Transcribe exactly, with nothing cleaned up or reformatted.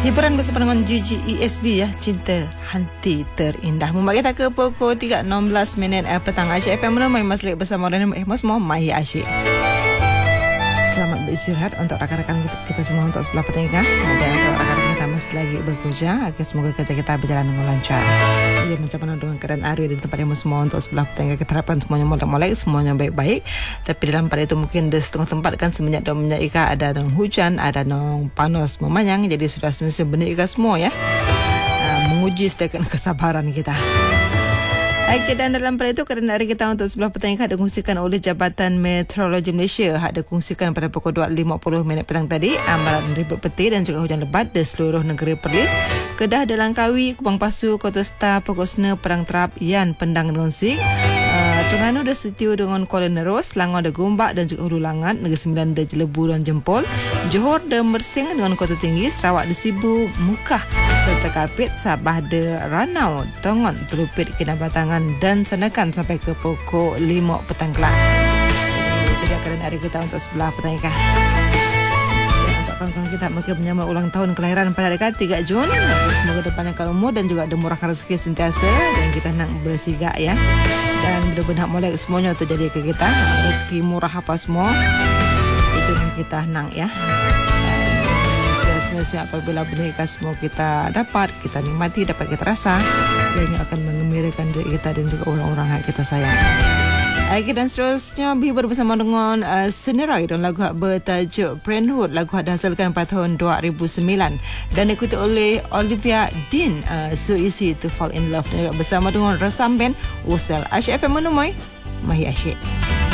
Hiburan bersama dengan G G E S B ya, Cinta Hati Terindah. Membagi tak ke pukul tiga enam belas minit eh, petang. Asyik F M menemui Maslik bersama Rani Eh Mas Mo Mahi Asyik. Selamat beristirahat untuk rakan-rakan kita, kita semua untuk sebelah petang. Dan untuk rakan-rakan kita masih lagi bekerja. Agar semoga kerja kita berjalan dengan lancar. Jadi macam mana dengan keadaan area di tempat yang semua untuk sebelah petang. Kita harapkan semuanya molek-molek, semuanya baik-baik. Tapi dalam pada itu mungkin di setengah tempat kan semenjak dan minyak ikan ada nang hujan, ada nang panas memanyang. Jadi sudah semestinya benih ikan semua ya. Uh, menguji sedangkan kesabaran kita. Okey, dan dalam pada itu keadaan hari kita untuk sebelah petang ada dikongsikan oleh Jabatan Meteorologi Malaysia. Ada dikongsikan pada pukul dua lima puluh minit petang tadi. Amaran ribut petir dan juga hujan lebat di seluruh negeri Perlis. Kedah dan Langkawi, Kubang Pasu, Kota Star, Pokok Sena, Perang Terap, Yan, Pendang dengan Sing. Uh, Terengganu dah setiu dengan Kuala Nerus, Selangor ada Gombak dan juga Hulu Langat, Negeri Sembilan ada Jelebu dan Jempol, Johor dan Mersing dengan Kota Tinggi, Sarawak ada Sibu, Mukah serta Kapit, Sabah ada Ranau, Tongon, Telupit, Kinabatangan dan Sanakan sampai ke pukul lima petang kelak. Itu dia keadaan hari kita untuk sebelah petang ikan. Kawan-kawan kita mungkin menyambut ulang tahun kelahiran pada dekat tiga Jun. Semoga dipanjangkan umur dan juga dimurahkan rezeki sentiasa dan kita nak bersigap ya. Dan benar-benar molek semuanya terjadi ke kita. Rezeki murah apa semua itu yang kita nak ya. Sebenarnya apabila benih semua kita dapat, kita nikmati, dapat kita rasa, ianya akan mengembirakan diri kita dan juga orang-orang yang kita sayang. Okay, dan seterusnya Bihur bersama dengan uh, Senerai dan lagu bertajuk Brandhood. Lagu yang dihasilkan pada tahun dua ribu sembilan dan diikuti oleh Olivia Dean, uh, So Easy to Fall in Love, dan bersama dengan Rasam Band Usel. Asyik F M menemui Mahi Asyik.